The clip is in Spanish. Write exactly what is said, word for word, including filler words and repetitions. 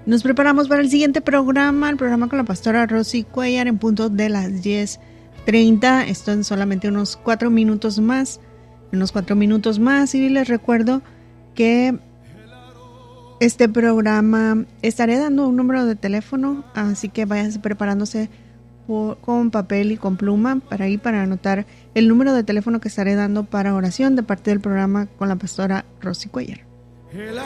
Nos preparamos para el siguiente programa, el programa con la pastora Rosy Cuellar en punto de las diez treinta. Esto en solamente unos cuatro minutos más, unos cuatro minutos más. Y les recuerdo que este programa estaré dando un número de teléfono, así que váyanse preparándose por, con papel y con pluma para ir para anotar el número de teléfono que estaré dando para oración de parte del programa con la pastora Rosy Cuellar.